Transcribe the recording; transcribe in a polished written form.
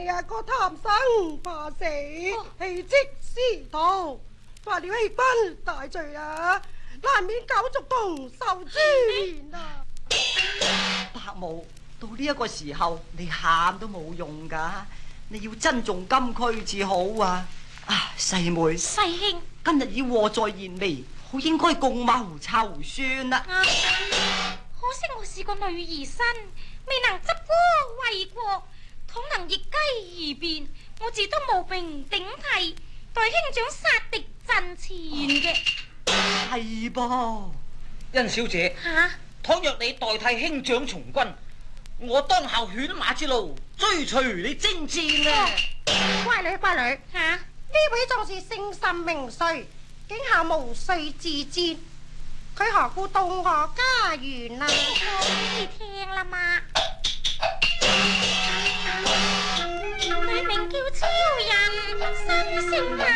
啊個貪生怕死，棄職司徒，犯了欺君大罪啊！難免九族同受誅連啊！ 伯母，到呢一個時候，你喊都冇用噶，你要珍重金區至好啊！啊，細妹， 細兄， 今日已禍在燃眉，好應該共謀籌算啦。 可惜我是個女兒身，未能執鍋為國，倘能逆雞而變，我自都無兵頂替，代兄長殺敵陣前嘅。 係噃， 甄小姐，倘若你代替兄長從軍，我當效犬馬之勞，追隨你征戰啊！ 乖女乖女，呢位壯士姓甚名誰？竟下無須自薦，佢何故到我家園啊？ 可以聽啦嘛。佢名叫超人，心性